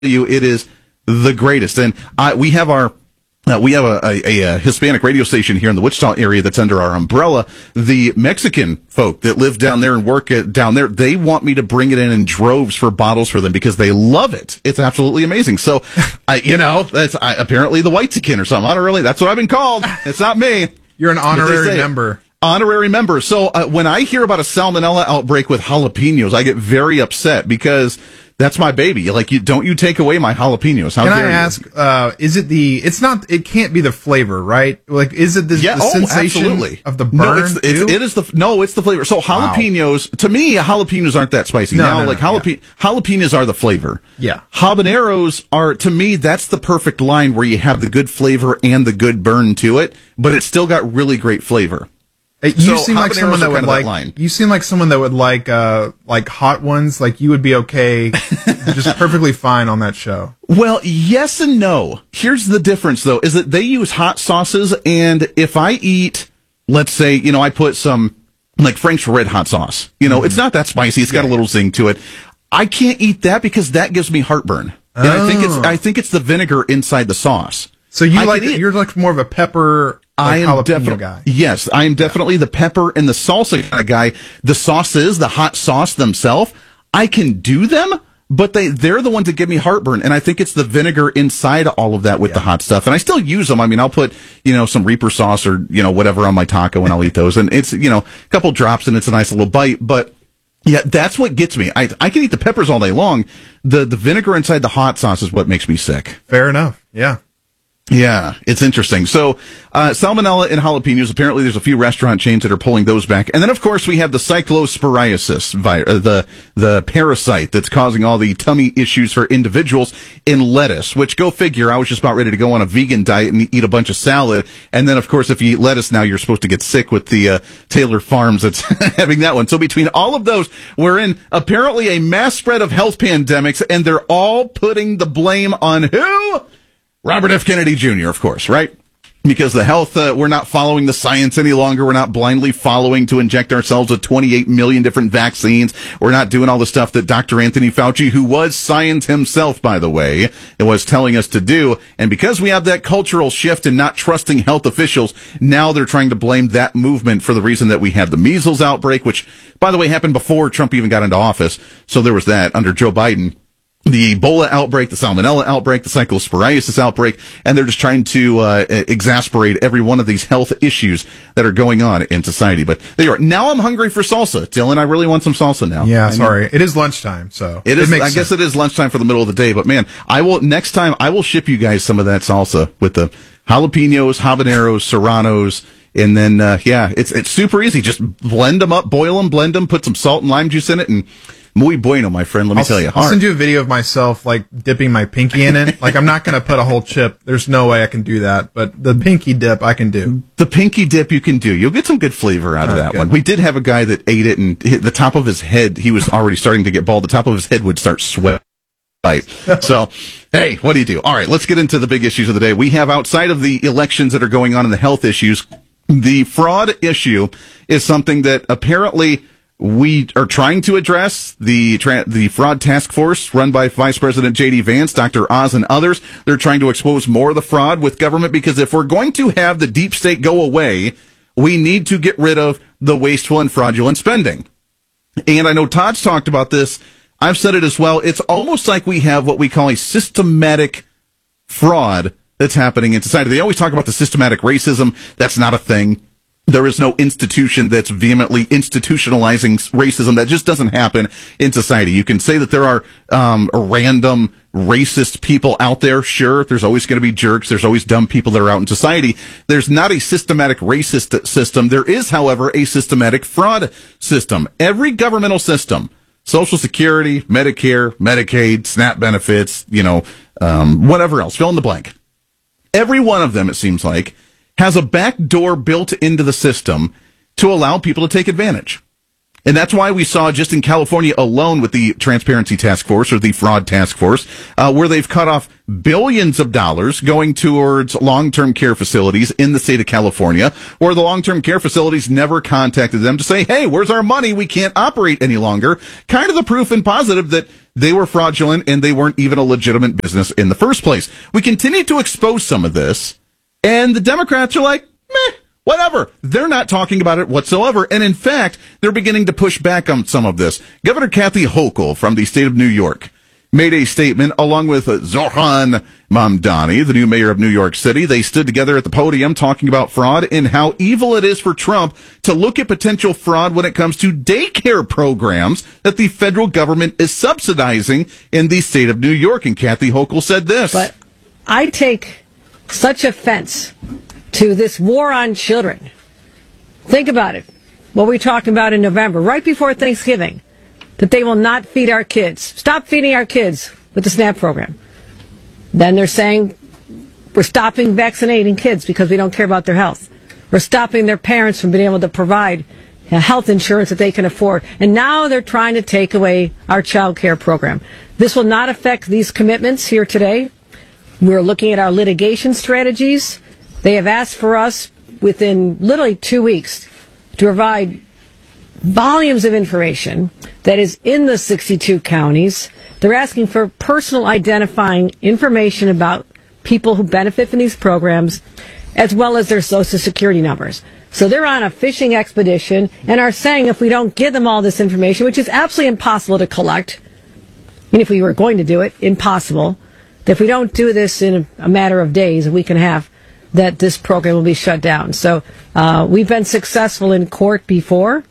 you, it is the greatest. And we have a Hispanic radio station here in the Wichita area that's under our umbrella. The Mexican folk that live down there and work down there, they want me to bring it in droves for bottles for them because they love it. It's absolutely amazing. So, that's apparently the Whitezican or something. I don't really, that's what I've been called. It's not me. You're an honorary member. Honorary member. So when I hear about a salmonella outbreak with jalapenos, I get very upset because that's my baby. Like, don't you take away my jalapenos. How Can dare I ask, is it it can't be the flavor, right? Like, is it the sensation absolutely. of the burn? No, it's the flavor. So jalapenos, to me, jalapenos aren't that spicy. Jalapenos are the flavor. Yeah. Habaneros are, to me, that's the perfect line where you have the good flavor and the good burn to it, but it's still got really great flavor. You seem like someone that would like. You seem like someone that would like hot ones. Like, you would be okay, just perfectly fine on that show. Well, yes and no. Here's the difference, though, is that they use hot sauces, and if I eat, let's say, I put some like Frank's Red Hot sauce. It's not that spicy. It's got a little zing to it. I can't eat that because that gives me heartburn. And I think it's the vinegar inside the sauce. So you're like more of a pepper. I am definitely guy. Yes, I am definitely the pepper and the salsa kind of guy. The sauces, the hot sauce themselves, I can do them, but they're the ones that give me heartburn. And I think it's the vinegar inside all of that with the hot stuff. And I still use them. I mean, I'll put, some Reaper sauce or, whatever on my taco and I'll eat those. And it's, a couple drops and it's a nice little bite. But yeah, that's what gets me. I can eat the peppers all day long. The vinegar inside the hot sauce is what makes me sick. Fair enough. Yeah. Yeah, it's interesting. So, salmonella and jalapenos, apparently there's a few restaurant chains that are pulling those back. And then, of course, we have the cyclosporiasis virus, the parasite that's causing all the tummy issues for individuals in lettuce, which, go figure, I was just about ready to go on a vegan diet and eat a bunch of salad. And then, of course, if you eat lettuce now, you're supposed to get sick with the Taylor Farms that's having that one. So between all of those, we're in apparently a mass spread of health pandemics, and they're all putting the blame on who? Robert F. Kennedy Jr., of course, right? Because the health, we're not following the science any longer. We're not blindly following to inject ourselves with 28 million different vaccines. We're not doing all the stuff that Dr. Anthony Fauci, who was science himself, by the way, was telling us to do. And because we have that cultural shift in not trusting health officials, now they're trying to blame that movement for the reason that we had the measles outbreak, which, by the way, happened before Trump even got into office. So there was that under Joe Biden. The Ebola outbreak, the salmonella outbreak, the cyclosporiasis outbreak, and they're just trying to exasperate every one of these health issues that are going on in society. But there you are. Now I'm hungry for salsa. Dylan, I really want some salsa now. Yeah, sorry. It is lunchtime, so it is. I guess it is lunchtime for the middle of the day. But man, next time I will ship you guys some of that salsa with the jalapenos, habaneros, serranos. And then, it's super easy. Just blend them up, boil them, blend them, put some salt and lime juice in it, and muy bueno, my friend. Let me tell you. I'll send you a video of myself, like, dipping my pinky in it. Like, I'm not going to put a whole chip. There's no way I can do that. But the pinky dip, I can do. The pinky dip you can do. You'll get some good flavor out of that one. We did have a guy that ate it, and the top of his head, he was already starting to get bald. The top of his head would start sweating. Right. So, hey, what do you do? All right, let's get into the big issues of the day. We have, outside of the elections that are going on and the health issues, the fraud issue is something that apparently we are trying to address. The fraud task force run by Vice President J.D. Vance, Dr. Oz, and others, they're trying to expose more of the fraud with government, because if we're going to have the deep state go away, we need to get rid of the wasteful and fraudulent spending. And I know Todd's talked about this. I've said it as well. It's almost like we have what we call a systematic fraud that's happening in society. They always talk about the systematic racism. That's not a thing. There is no institution that's vehemently institutionalizing racism. That just doesn't happen in society. You can say that there are random racist people out there. Sure, there's always going to be jerks. There's always dumb people that are out in society. There's not a systematic racist system. There is, however, a systematic fraud system. Every governmental system, Social Security, Medicare, Medicaid, SNAP benefits, whatever else, fill in the blank. Every one of them, it seems like, has a back door built into the system to allow people to take advantage. And that's why we saw just in California alone with the Transparency Task Force or the Fraud Task Force, where they've cut off billions of dollars going towards long-term care facilities in the state of California, where the long-term care facilities never contacted them to say, hey, where's our money? We can't operate any longer. Kind of the proof and positive that they were fraudulent and they weren't even a legitimate business in the first place. We continue to expose some of this, and the Democrats are like, meh. Whatever. They're not talking about it whatsoever. And in fact, they're beginning to push back on some of this. Governor Kathy Hochul from the state of New York made a statement along with Zohran Mamdani, the new mayor of New York City. They stood together at the podium talking about fraud and how evil it is for Trump to look at potential fraud when it comes to daycare programs that the federal government is subsidizing in the state of New York. And Kathy Hochul said this. But I take such offense to this war on children. Think about it. What we talked about in November, right before Thanksgiving, that they will not feed our kids. Stop feeding our kids with the SNAP program. Then they're saying we're stopping vaccinating kids because we don't care about their health. We're stopping their parents from being able to provide health insurance that they can afford. And now they're trying to take away our child care program. This will not affect these commitments here today. We're looking at our litigation strategies. They have asked for us within literally 2 weeks to provide volumes of information that is in the 62 counties. They're asking for personal identifying information about people who benefit from these programs, as well as their Social Security numbers. So they're on a fishing expedition and are saying if we don't give them all this information, which is absolutely impossible to collect, and if we were going to do it, impossible, that if we don't do this in a matter of days, a week and a half, that this program will be shut down. So we've been successful in court before.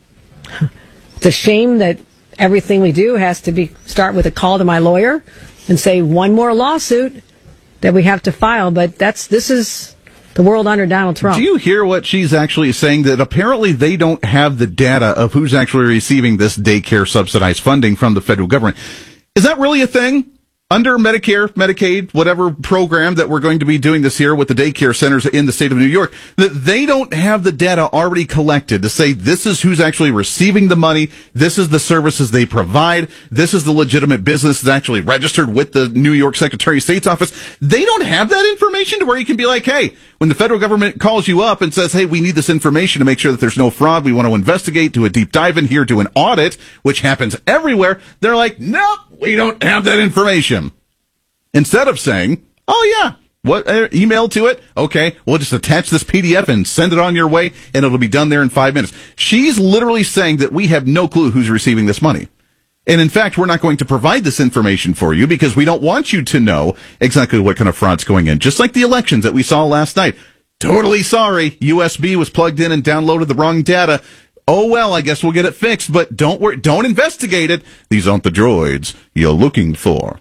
It's a shame that everything we do has to start with a call to my lawyer and say one more lawsuit that we have to file. But this is the world under Donald Trump. Do you hear what she's actually saying? That apparently they don't have the data of who's actually receiving this daycare subsidized funding from the federal government. Is that really a thing? Under Medicare, Medicaid, whatever program that we're going to be doing this year with the daycare centers in the state of New York, that they don't have the data already collected to say this is who's actually receiving the money, this is the services they provide, this is the legitimate business that's actually registered with the New York Secretary of State's office. They don't have that information to where you can be like, hey, when the federal government calls you up and says, hey, we need this information to make sure that there's no fraud, we want to investigate, do a deep dive in here, do an audit, which happens everywhere, they're like, nope, we don't have that information. Instead of saying, oh yeah, what email to it? Okay, we'll just attach this PDF and send it on your way and it'll be done there in 5 minutes. She's literally saying that we have no clue who's receiving this money. And in fact, we're not going to provide this information for you because we don't want you to know exactly what kind of fraud's going in. Just like the elections that we saw last night. Totally sorry, USB was plugged in and downloaded the wrong data. Oh, well, I guess we'll get it fixed, but don't worry, don't investigate it. These aren't the droids you're looking for.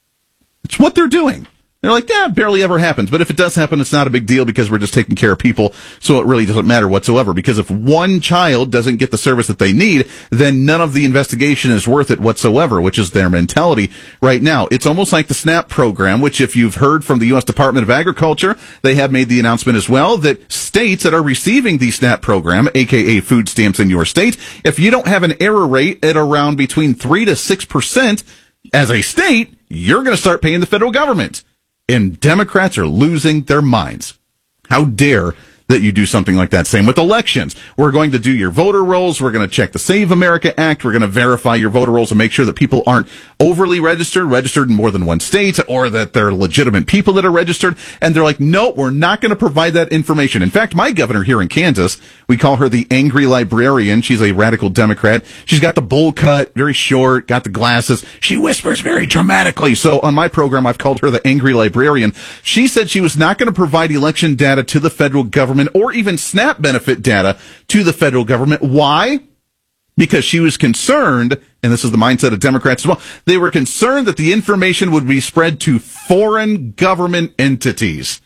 It's what they're doing. They're like, yeah, it barely ever happens. But if it does happen, it's not a big deal because we're just taking care of people. So it really doesn't matter whatsoever. Because if one child doesn't get the service that they need, then none of the investigation is worth it whatsoever, which is their mentality right now. It's almost like the SNAP program, which if you've heard from the U.S. Department of Agriculture, they have made the announcement as well that states that are receiving the SNAP program, aka food stamps in your state, if you don't have an error rate at around between 3 to 6% as a state, you're going to start paying the federal government. And Democrats are losing their minds. How dare that you do something like that. Same with elections. We're going to do your voter rolls. We're going to check the Save America Act. We're going to verify your voter rolls and make sure that people aren't overly registered in more than one state, or that they're legitimate people that are registered. And they're like, no, we're not going to provide that information. In fact, my governor here in Kansas, we call her the angry librarian. She's a radical Democrat. She's got the bowl cut, very short, got the glasses. She whispers very dramatically. So on my program, I've called her the angry librarian. She said she was not going to provide election data to the federal government or even SNAP benefit data to the federal government. Why? Because she was concerned, and this is the mindset of Democrats as well, they were concerned that the information would be spread to foreign government entities.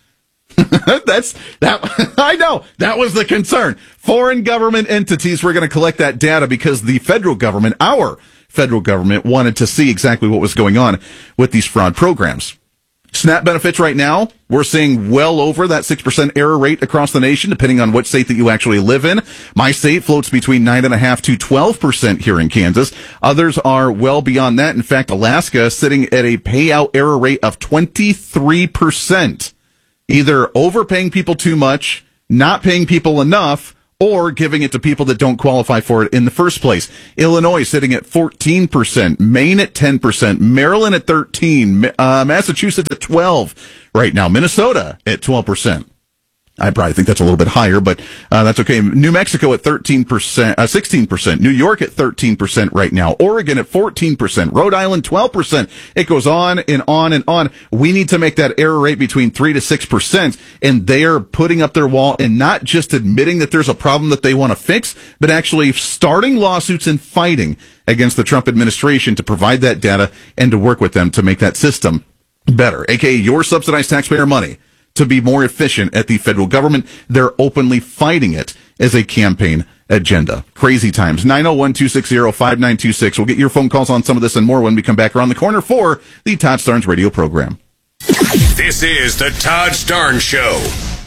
I know, that was the concern. Foreign government entities were going to collect that data because the federal government, our federal government, wanted to see exactly what was going on with these fraud programs. SNAP benefits right now, we're seeing well over that 6% error rate across the nation, depending on what state that you actually live in. My state floats between 9.5% to 12% here in Kansas. Others are well beyond that. In fact, Alaska sitting at a payout error rate of 23%. Either overpaying people too much, not paying people enough, or giving it to people that don't qualify for it in the first place. Illinois sitting at 14%, Maine at 10%, Maryland at 13%, Massachusetts at 12% right now, Minnesota at 12%. I probably think that's a little bit higher, but that's okay. New Mexico at 16%, New York at 13% right now, Oregon at 14%, Rhode Island 12%. It goes on and on and on. We need to make that error rate between 3 to 6%, and they are putting up their wall and not just admitting that there's a problem that they want to fix, but actually starting lawsuits and fighting against the Trump administration to provide that data and to work with them to make that system better, aka your subsidized taxpayer money, to be more efficient at the federal government. They're openly fighting it as a campaign agenda. Crazy times. 901-260-5926. We'll get your phone calls on some of this and more when we come back around the corner for the Todd Starnes radio program. This is the Todd Starnes Show.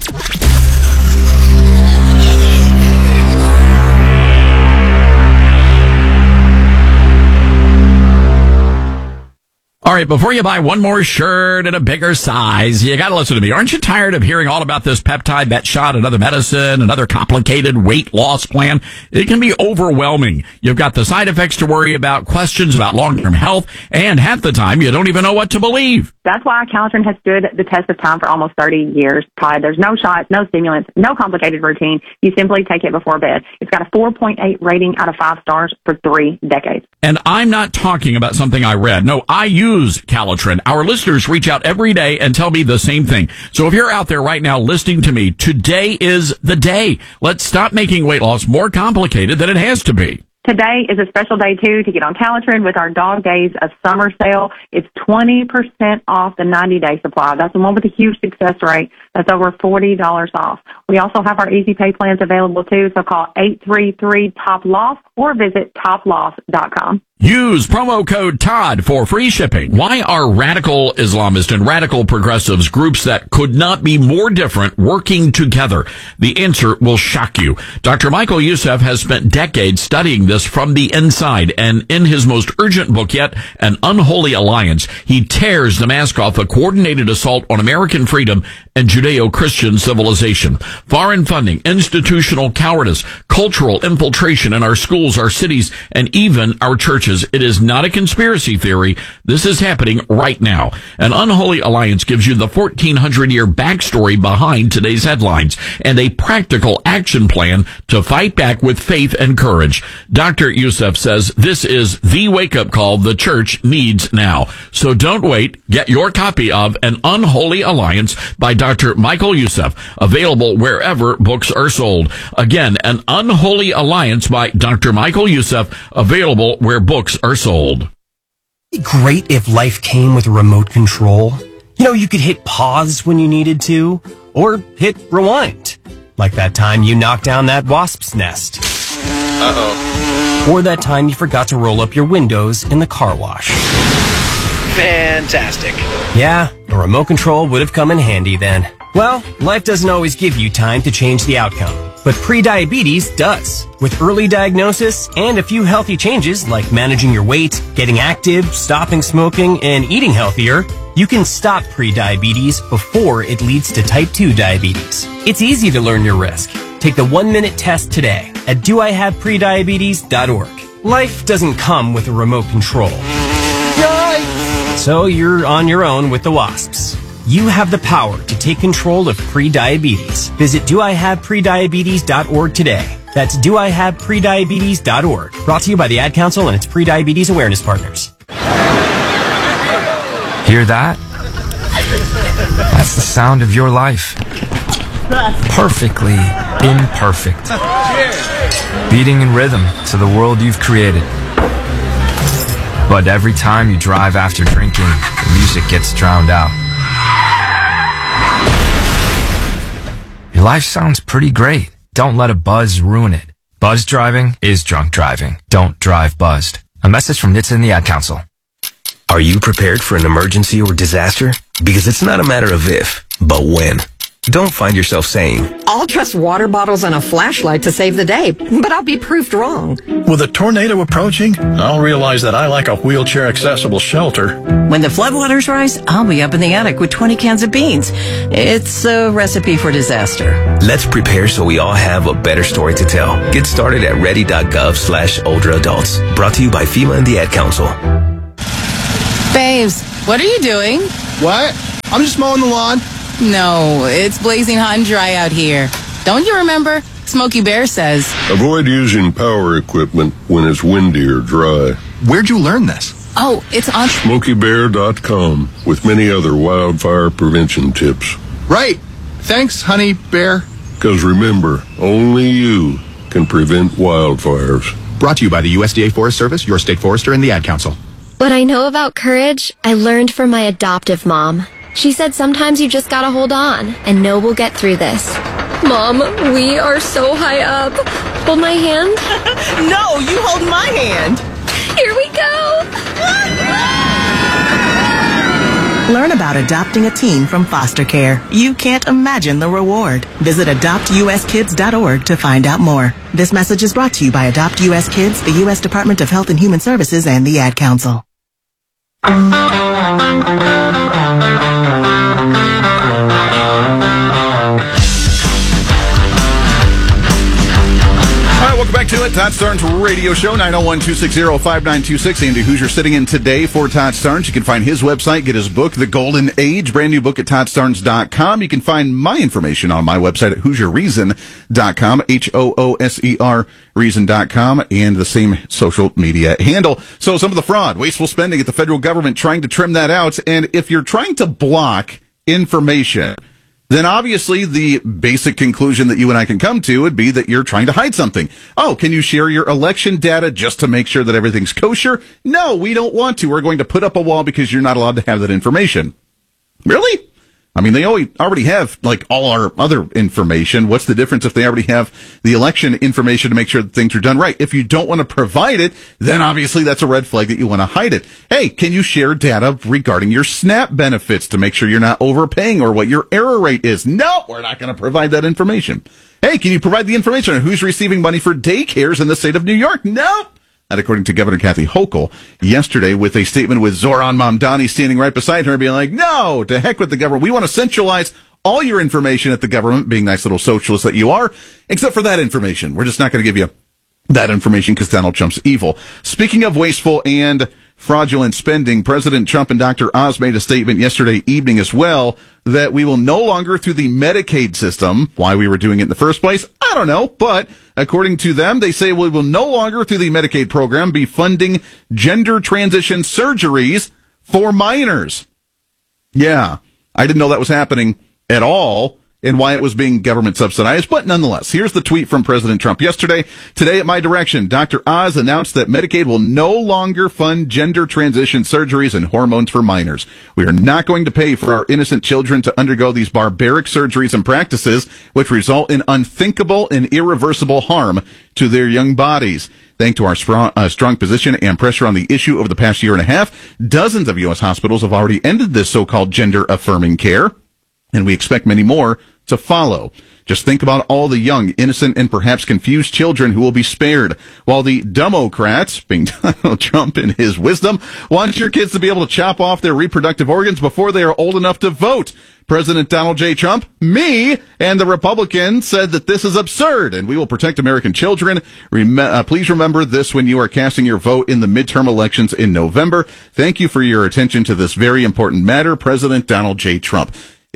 All right, before you buy one more shirt in a bigger size, you got to listen to me. Aren't you tired of hearing all about this peptide, that shot, another medicine, another complicated weight loss plan? It can be overwhelming. You've got the side effects to worry about, questions about long-term health, and half the time you don't even know what to believe. That's why Calitrin has stood the test of time for almost 30 years, Todd. There's no shots, no stimulants, no complicated routine. You simply take it before bed. It's got a 4.8 rating out of 5 stars for 3 decades. And I'm not talking about something I read. No, I use Calitrin. Our listeners reach out every day and tell me the same thing. So if you're out there right now listening to me, today is the day. Let's stop making weight loss more complicated than it has to be. Today is a special day, too, to get on Calitrin with our Dog Days of Summer sale. It's 20% off the 90-day supply. That's the one with a huge success rate. That's over $40 off. We also have our easy pay plans available, too, so call 833-TOP-LOSS or visit toploss.com. Use promo code TODD for free shipping. Why are radical Islamists and radical progressives, groups that could not be more different, working together? The answer will shock you. Dr. Michael Youssef has spent decades studying this from the inside, and in his most urgent book yet, An Unholy Alliance, he tears the mask off a coordinated assault on American freedom and Judeo-Christian civilization. Foreign funding, institutional cowardice, cultural infiltration in our schools, our cities, and even our churches. It is not a conspiracy theory. This is happening right now. An Unholy Alliance gives you the 1,400-year backstory behind today's headlines and a practical action plan to fight back with faith and courage. Dr. Youssef says this is the wake-up call the church needs now. So don't wait. Get your copy of An Unholy Alliance by Dr. Michael Youssef, available wherever books are sold. Again, An Unholy Alliance by Dr. Michael Youssef, available where books are sold. It'd be great if life came with a remote control. You know, you could hit pause when you needed to, or hit rewind. Like that time you knocked down that wasp's nest. Uh-oh. Or that time you forgot to roll up your windows in the car wash. Fantastic. Yeah, a remote control would have come in handy then. Well, life doesn't always give you time to change the outcome, but prediabetes does. With early diagnosis and a few healthy changes like managing your weight, getting active, stopping smoking, and eating healthier, you can stop prediabetes before it leads to type 2 diabetes. It's easy to learn your risk. Take the 1-minute test today at doihaveprediabetes.org. Life doesn't come with a remote control. So you're on your own with the wasps. You have the power to take control of prediabetes. Visit doihaveprediabetes.org today. That's doihaveprediabetes.org. Brought to you by the Ad Council and its pre-diabetes awareness partners. Hear that? That's the sound of your life. Perfectly imperfect. Beating in rhythm to the world you've created. But every time you drive after drinking, the music gets drowned out. Your life sounds pretty great. Don't let a buzz ruin it. Buzz driving is drunk driving. Don't drive buzzed. A message from NHTSA and the Ad Council. Are you prepared for an emergency or disaster? Because it's not a matter of if, but when. Don't find yourself saying, I'll trust water bottles and a flashlight to save the day, but I'll be proved wrong. With a tornado approaching, I'll realize that I like a wheelchair-accessible shelter. When the floodwaters rise, I'll be up in the attic with 20 cans of beans. It's a recipe for disaster. Let's prepare so we all have a better story to tell. Get started at ready.gov/older adults. Brought to you by FEMA and the Ad Council. Babes, what are you doing? What? I'm just mowing the lawn. No, it's blazing hot and dry out here. Don't you remember? Smokey Bear says, avoid using power equipment when it's windy or dry. Where'd you learn this? Oh, it's on SmokeyBear.com with many other wildfire prevention tips. Right. Thanks, honey bear. Because remember, only you can prevent wildfires. Brought to you by the USDA Forest Service, your state forester, and the Ad Council. What I know about courage, I learned from my adoptive mom. She said sometimes you just gotta hold on and know we'll get through this. Mom, we are so high up. Hold my hand. No, you hold my hand. Here we go. Learn about adopting a teen from foster care. You can't imagine the reward. Visit adoptuskids.org to find out more. This message is brought to you by Adopt US Kids, the U.S. Department of Health and Human Services, and the Ad Council. Welcome back to it. Todd Starnes Radio Show, 901-260-5926. Andy Hoosier sitting in today for Todd Starnes. You can find his website, get his book, The Golden Age, brand new book at ToddStarnes.com. You can find my information on my website at HoosierReason.com, HOOSER Reason.com, and the same social media handle. So some of the fraud, wasteful spending at the federal government, trying to trim that out. And if you're trying to block information, then obviously the basic conclusion that you and I can come to would be that you're trying to hide something. Oh, can you share your election data just to make sure that everything's kosher? No, we don't want to. We're going to put up a wall because you're not allowed to have that information. Really? I mean, they already have, like, all our other information. What's the difference if they already have the election information to make sure that things are done right? If you don't want to provide it, then obviously that's a red flag that you want to hide it. Hey, can you share data regarding your SNAP benefits to make sure you're not overpaying or what your error rate is? No, we're not going to provide that information. Hey, can you provide the information on who's receiving money for daycares in the state of New York? No. That according to Governor Kathy Hochul yesterday with a statement with Zoran Mamdani standing right beside her being like, no, to heck with the government. We want to centralize all your information at the government, being nice little socialists that you are, except for that information. We're just not going to give you that information because Donald Trump's evil. Speaking of wasteful and fraudulent spending, President Trump and Dr. Oz made a statement yesterday evening as well that we will no longer through the Medicaid system. Why we were doing it in the first place, I don't know, but according to them, they say we will no longer through the Medicaid program be funding gender transition surgeries for minors. Yeah, I didn't know that was happening at all and why it was being government subsidized. But nonetheless, here's the tweet from President Trump yesterday. Today at my direction, Dr. Oz announced that Medicaid will no longer fund gender transition surgeries and hormones for minors. We are not going to pay for our innocent children to undergo these barbaric surgeries and practices, which result in unthinkable and irreversible harm to their young bodies. Thanks to our strong position and pressure on the issue over the past year and a half, dozens of U.S. hospitals have already ended this so-called gender-affirming care, and we expect many more to follow. Just think about all the young, innocent, and perhaps confused children who will be spared, while the Democrats, being Donald Trump in his wisdom, want your kids to be able to chop off their reproductive organs before they are old enough to vote. President Donald J. Trump, me, and the Republicans said that this is absurd, and we will protect American children. Please remember this when you are casting your vote in the midterm elections in November. Thank you for your attention to this very important matter, President Donald J. Trump.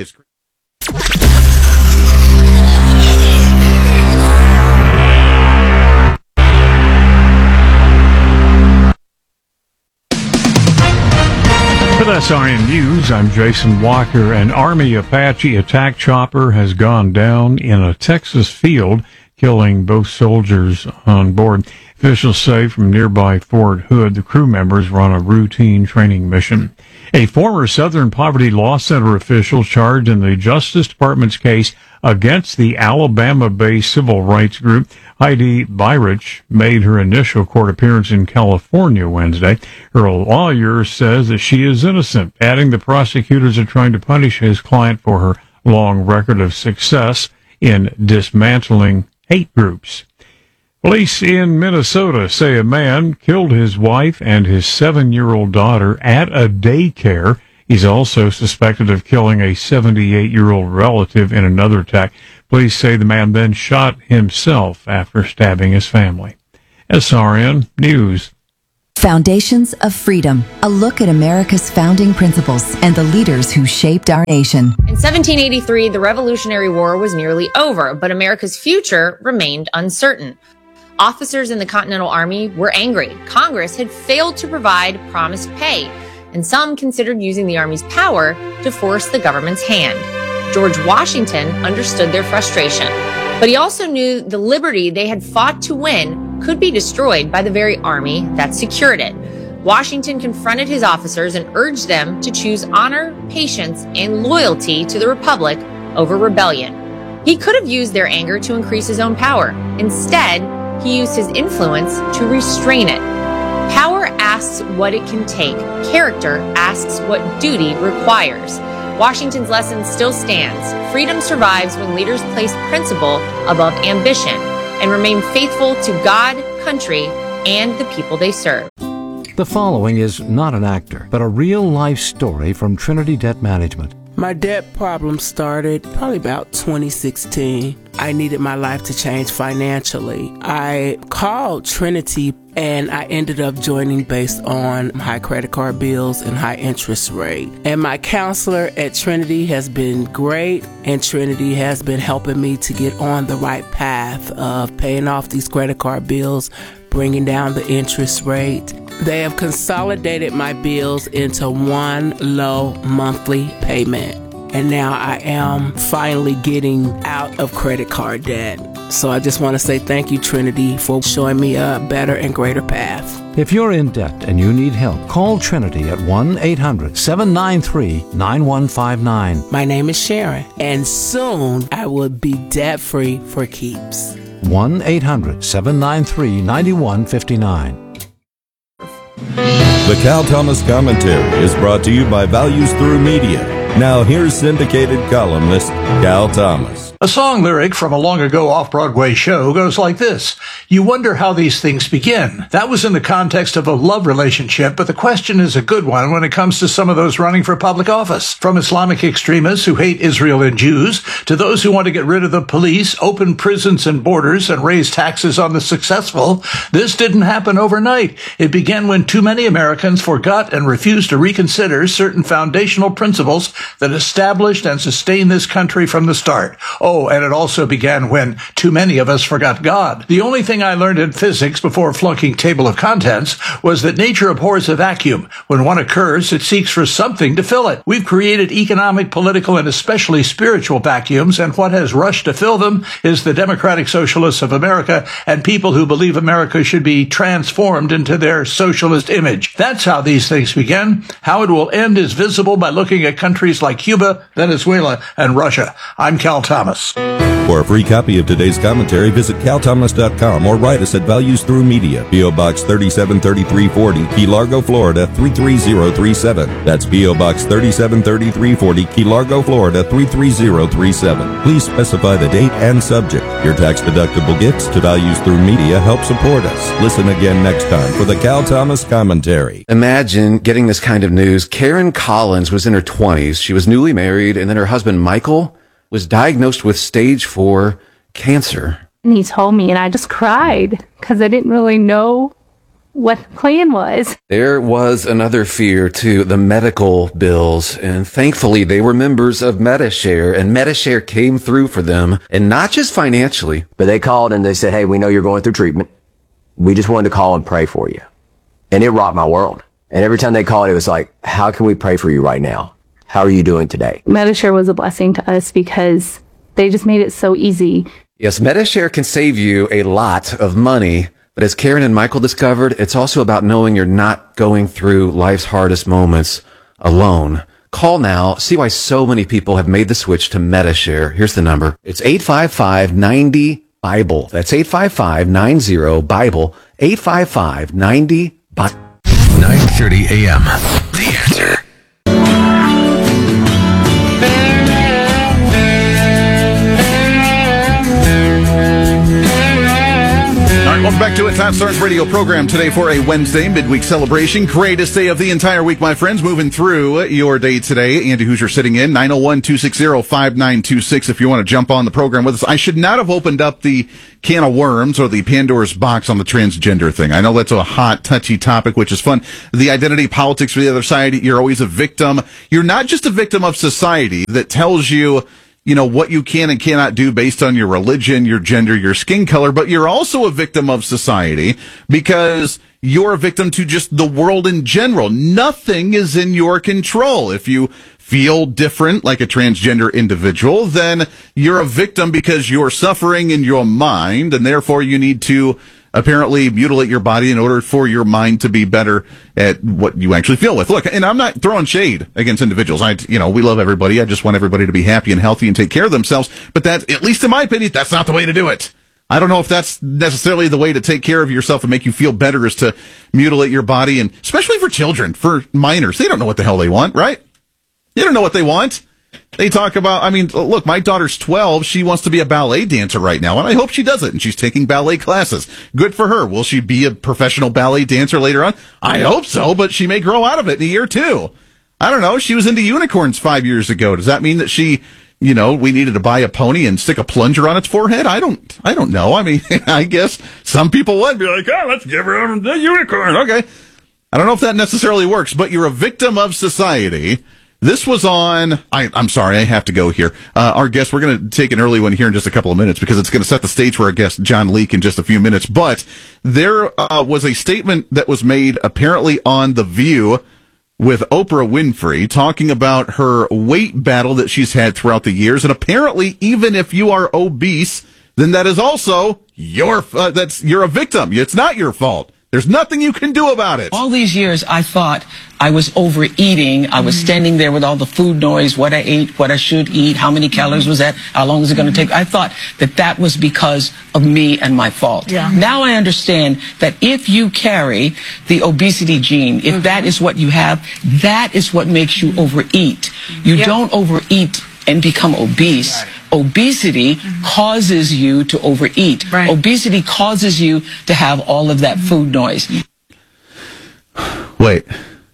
With SRN News, I'm Jason Walker. An Army Apache attack chopper has gone down in a Texas field, killing both soldiers on board. Officials say from nearby Fort Hood, the crew members were on a routine training mission. A former Southern Poverty Law Center official charged in the Justice Department's case against the Alabama-based civil rights group Heidi Beirich made her initial court appearance in California Wednesday. Her lawyer says that she is innocent, adding the prosecutors are trying to punish his client for her long record of success in dismantling hate groups. Police in Minnesota say a man killed his wife and his 7-year-old daughter at a daycare. He's also suspected of killing a 78-year-old relative in another attack. Police say the man then shot himself after stabbing his family. SRN News. Foundations of Freedom, a look at America's founding principles and the leaders who shaped our nation. In 1783, the Revolutionary War was nearly over, but America's future remained uncertain. Officers in the Continental Army were angry. Congress had failed to provide promised pay, and some considered using the Army's power to force the government's hand. George Washington understood their frustration, but he also knew the liberty they had fought to win could be destroyed by the very army that secured it. Washington confronted his officers and urged them to choose honor, patience, and loyalty to the Republic over rebellion. He could have used their anger to increase his own power. Instead, he used his influence to restrain it. Power asks what it can take. Character asks what duty requires. Washington's lesson still stands. Freedom survives when leaders place principle above ambition and remain faithful to God, country, and the people they serve. The following is not an actor, but a real-life story from Trinity Debt Management. My debt problem started probably about 2016. I needed my life to change financially. I called Trinity and I ended up joining based on high credit card bills and high interest rate. And my counselor at Trinity has been great, and Trinity has been helping me to get on the right path of paying off these credit card bills, bringing down the interest rate. They have consolidated my bills into one low monthly payment. And now I am finally getting out of credit card debt. So I just want to say thank you, Trinity, for showing me a better and greater path. If you're in debt and you need help, call Trinity at 1-800-793-9159. My name is Sharon, and soon I will be debt-free for keeps. 1-800-793-9159. The Cal Thomas Commentary is brought to you by Values Through Media. Now here's syndicated columnist Cal Thomas. A song lyric from a long ago off-Broadway show goes like this. You wonder how these things begin. That was in the context of a love relationship, but the question is a good one when it comes to some of those running for public office. From Islamic extremists who hate Israel and Jews, to those who want to get rid of the police, open prisons and borders, and raise taxes on the successful, this didn't happen overnight. It began when too many Americans forgot and refused to reconsider certain foundational principles that established and sustained this country from the start. Oh, and it also began when too many of us forgot God. The only thing I learned in physics before flunking table of contents was that nature abhors a vacuum. When one occurs, it seeks for something to fill it. We've created economic, political, and especially spiritual vacuums, and what has rushed to fill them is the Democratic Socialists of America and people who believe America should be transformed into their socialist image. That's how these things begin. How it will end is visible by looking at countries like Cuba, Venezuela, and Russia. I'm Cal Thomas. For a free copy of today's commentary, visit calthomas.com or write us at Values Through Media, P.O. Box 373340, Key Largo, Florida 33037. That's P.O. Box 373340, Key Largo, Florida 33037. Please specify the date and subject. Your tax-deductible gifts to Values Through Media help support us. Listen again next time for the Cal Thomas Commentary. Imagine getting this kind of news. Karen Collins was in her 20s. She was newly married, and then her husband, Michael, was diagnosed with stage 4 cancer. And he told me, and I just cried because I didn't really know what the plan was. There was another fear, too, the medical bills. And thankfully, they were members of Medi-Share, and Medi-Share came through for them, and not just financially. But they called and they said, hey, we know you're going through treatment. We just wanted to call and pray for you. And it rocked my world. And every time they called, it was like, how can we pray for you right now? How are you doing today? Medi-Share was a blessing to us because they just made it so easy. Yes, Medi-Share can save you a lot of money, but as Karen and Michael discovered, it's also about knowing you're not going through life's hardest moments alone. Call now. See why so many people have made the switch to Metashare. Here's the number. It's 855-90-BIBLE. That's 855-90-BIBLE. 855-90-BIBLE. 9:30 a.m. The Answer. Welcome back to a Top Stars radio program today for a Wednesday midweek celebration. Greatest day of the entire week, my friends. Moving through your day today. Andy Hoosier sitting in. 901-260-5926 if you want to jump on the program with us. I should not have opened up the can of worms or the Pandora's box on the transgender thing. I know that's a hot, touchy topic, which is fun. The identity politics for the other side, you're always a victim. You're not just a victim of society that tells you, what you can and cannot do based on your religion, your gender, your skin color, but you're also a victim of society because you're a victim to just the world in general. Nothing is in your control. If you feel different like a transgender individual, then you're a victim because you're suffering in your mind, and therefore you need to apparently mutilate your body in order for your mind to be better at what you actually feel with. Look, and I'm not throwing shade against individuals. We love everybody. I just want everybody to be happy and healthy and take care of themselves. But that, at least in my opinion, that's not the way to do it. I don't know if that's necessarily the way to take care of yourself and make you feel better is to mutilate your body. And especially for children, for minors, they don't know what the hell they want, right? They don't know what they want. They talk about, look, my daughter's 12. She wants to be a ballet dancer right now, and I hope she does it. And she's taking ballet classes. Good for her. Will she be a professional ballet dancer later on? I hope so, but she may grow out of it in a year, too. I don't know. She was into unicorns 5 years ago. Does that mean that she, we needed to buy a pony and stick a plunger on its forehead? I don't know. I guess some people would be like, oh, let's give her the unicorn. Okay. I don't know if that necessarily works, but you're a victim of society. This was on, I'm sorry, I have to go here. Our guest, we're going to take an early one here in just a couple of minutes because it's going to set the stage for our guest, John Leake, in just a few minutes. But there was a statement that was made apparently on The View with Oprah Winfrey talking about her weight battle that she's had throughout the years. And apparently, even if you are obese, then that is also you're a victim. It's not your fault. There's nothing you can do about it. All these years, I thought I was overeating. I was standing there with all the food noise, what I ate, what I should eat, how many calories was that, how long is it going to take. I thought that was because of me and my fault. Yeah. Now I understand that if you carry the obesity gene, if that is what you have, that is what makes you overeat. You don't overeat and become obese. Right. Obesity causes you to overeat. Right. Obesity causes you to have all of that food noise. Wait.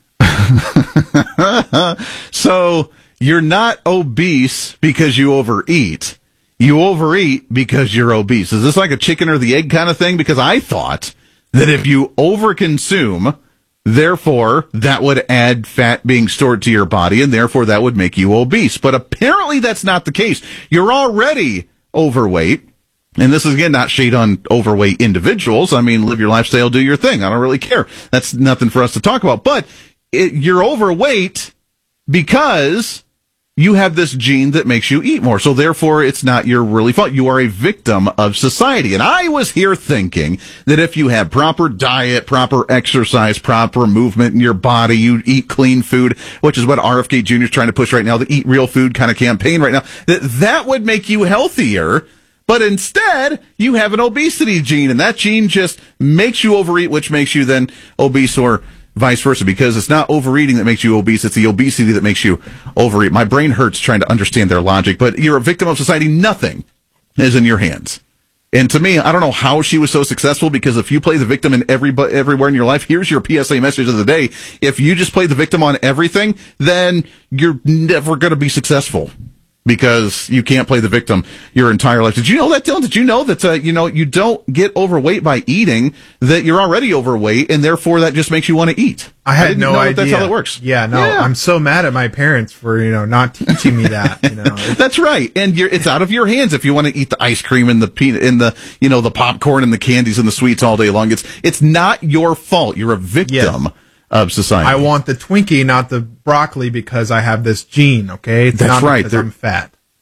So you're not obese because you overeat. You overeat because you're obese. Is this like a chicken or the egg kind of thing? Because I thought that if you overconsume, therefore, that would add fat being stored to your body, and therefore that would make you obese. But apparently that's not the case. You're already overweight. And this is, again, not shade on overweight individuals. Live your lifestyle, do your thing. I don't really care. That's nothing for us to talk about. But you're overweight because you have this gene that makes you eat more. So therefore, it's not your really fault. You are a victim of society. And I was here thinking that if you have proper diet, proper exercise, proper movement in your body, you eat clean food, which is what RFK Jr. is trying to push right now, the Eat Real Food kind of campaign right now, that would make you healthier. But instead, you have an obesity gene, and that gene just makes you overeat, which makes you then obese, or vice versa, because it's not overeating that makes you obese, it's the obesity that makes you overeat. My brain hurts trying to understand their logic, but you're a victim of society. Nothing is in your hands. And to me, I don't know how she was so successful, because if you play the victim in everywhere in your life, here's your PSA message of the day. If you just play the victim on everything, then you're never going to be successful, because you can't play the victim your entire life. Did you know that, Dylan? Did you know that, you don't get overweight by eating, that you're already overweight, and therefore that just makes you want to eat? I had no idea. That's how it works. Yeah, no, yeah. I'm so mad at my parents for, not teaching me that. That's right. And it's out of your hands if you want to eat the ice cream and the peanut and the popcorn and the candies and the sweets all day long. It's not your fault. You're a victim of society. I want the Twinkie, not the broccoli, because I have this gene, okay? It's That's not right. because I'm fat.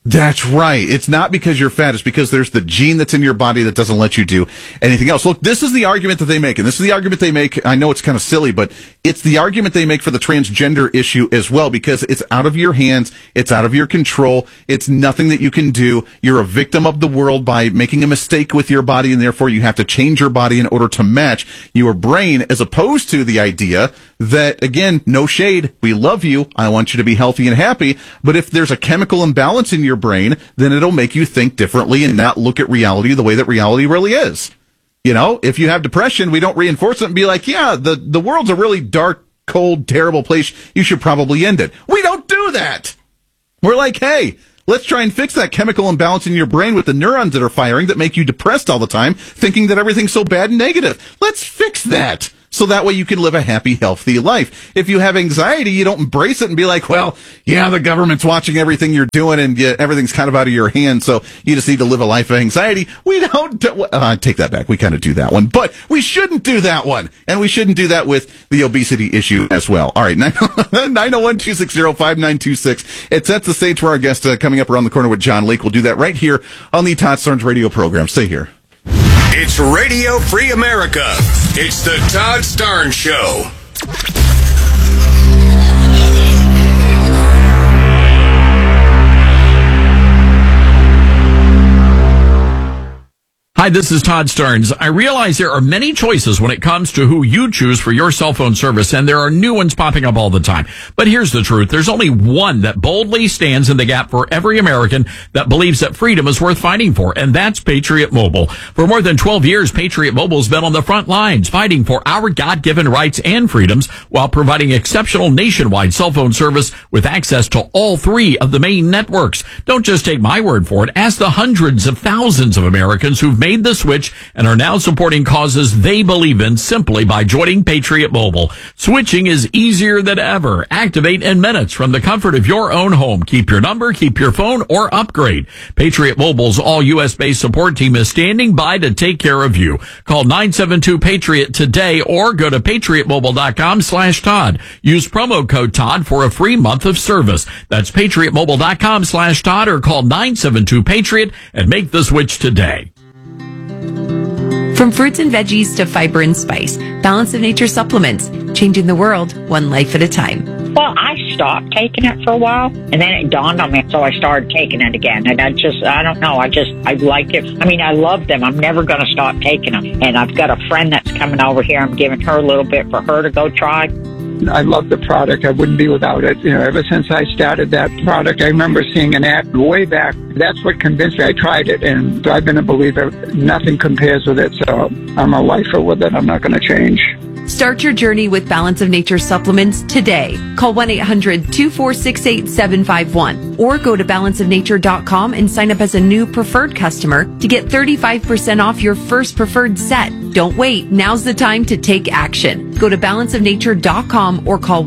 That's right. It's not because you're fat. It's because there's the gene that's in your body that doesn't let you do anything else. Look, this is the argument that they make, and this is the argument they make. I know it's kind of silly, but it's the argument they make for the transgender issue as well, because it's out of your hands. It's out of your control. It's nothing that you can do. You're a victim of the world by making a mistake with your body, and therefore you have to change your body in order to match your brain, as opposed to the idea that, again, no shade, we love you, I want you to be healthy and happy, but if there's a chemical imbalance in your brain, then it'll make you think differently and not look at reality the way that reality really is. You know, if you have depression, we don't reinforce it and be like, yeah, the world's a really dark, cold, terrible place, you should probably end it. We don't do that. We're like, hey, let's try and fix that chemical imbalance in your brain with the neurons that are firing that make you depressed all the time, thinking that everything's so bad and negative. Let's fix that, so that way you can live a happy, healthy life. If you have anxiety, you don't embrace it and be like, well, yeah, the government's watching everything you're doing and everything's kind of out of your hands, so you just need to live a life of anxiety. We don't take that back. We kind of do that one, but we shouldn't do that one. And we shouldn't do that with the obesity issue as well. All right, 901-260-5926. It sets the stage for our guest coming up around the corner with John Lake. We'll do that right here on the Todd Starnes radio program. Stay here. It's Radio Free America. It's the Todd Starnes Show. Hi, this is Todd Starnes. I realize there are many choices when it comes to who you choose for your cell phone service, and there are new ones popping up all the time. But here's the truth. There's only one that boldly stands in the gap for every American that believes that freedom is worth fighting for, and that's Patriot Mobile. For more than 12 years, Patriot Mobile's been on the front lines fighting for our God-given rights and freedoms while providing exceptional nationwide cell phone service with access to all three of the main networks. Don't just take my word for it. Ask the hundreds of thousands of Americans who've made the switch and are now supporting causes they believe in simply by joining Patriot Mobile. Switching is easier than ever. Activate in minutes from the comfort of your own home. Keep your number, keep your phone, or upgrade. Patriot Mobile's all U.S.-based support team is standing by to take care of you. Call 972-PATRIOT today or go to patriotmobile.com/Todd. Use promo code Todd for a free month of service. That's patriotmobile.com/Todd or call 972-PATRIOT and make the switch today. From fruits and veggies to fiber and spice, Balance of Nature supplements, changing the world one life at a time. Well, I stopped taking it for a while, and then it dawned on me, so I started taking it again. And I don't know, I like it. I mean, I love them. I'm never going to stop taking them. And I've got a friend that's coming over here. I'm giving her a little bit for her to go try. I love the product. I wouldn't be without it. You know, ever since I started that product, I remember seeing an ad way back. That's what convinced me. I tried it, and I've been a believer. Nothing compares with it, so I'm a lifer with it. I'm not going to change. Start your journey with Balance of Nature supplements today. Call 1-800-246-8751 or go to balanceofnature.com and sign up as a new preferred customer to get 35% off your first preferred set. Don't wait. Now's the time to take action. Go to balanceofnature.com or call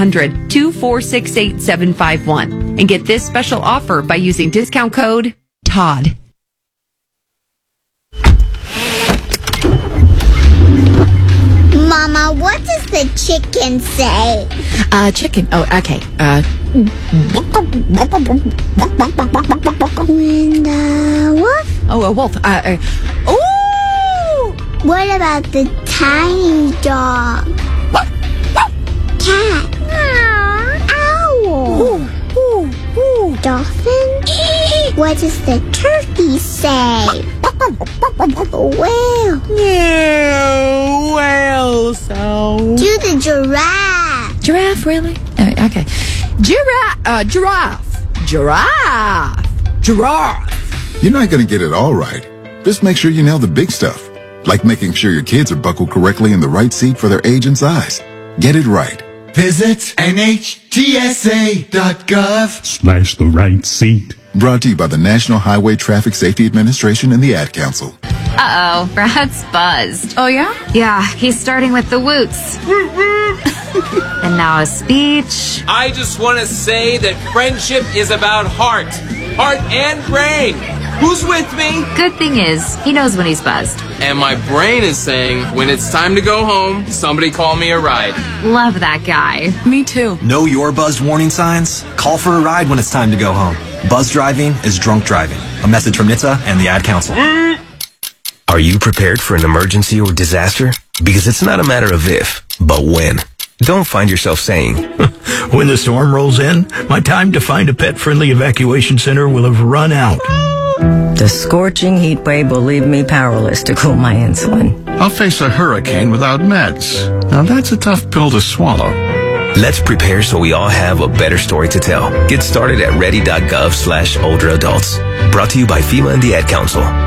1-800-246-8751 and get this special offer by using discount code TODD. Mama, what does the chicken say? Chicken. Oh, okay. And wolf? Oh, a wolf. Ooh! What about the tiny dog? Cat? Owl? Dolphin? What does the turkey say? Whale? Yeah, whale sound. Do the giraffe. Giraffe, really? Okay. Giraffe. Giraffe. You're not going to get it all right. Just make sure you nail the big stuff, like making sure your kids are buckled correctly in the right seat for their age and size. Get it right. Visit NHTSA.gov. / the right seat. Brought to you by the National Highway Traffic Safety Administration and the Ad Council. Uh-oh, Brad's buzzed. Oh, yeah? Yeah, he's starting with the woots. And now a speech. I just want to say that friendship is about heart and brain. Who's with me? Good thing is, he knows when he's buzzed. And my brain is saying, when it's time to go home, somebody call me a ride. Love that guy. Me too. Know your buzzed warning signs? Call for a ride when it's time to go home. Buzz driving is drunk driving. A message from NHTSA and the Ad Council. Are you prepared for an emergency or disaster? Because it's not a matter of if, but when. Don't find yourself saying, when the storm rolls in, my time to find a pet-friendly evacuation center will have run out. The scorching heat wave will leave me powerless to cool my insulin. I'll face a hurricane without meds. Now that's a tough pill to swallow. Let's prepare so we all have a better story to tell. Get started at ready.gov/older adults. Brought to you by FEMA and the Ad Council.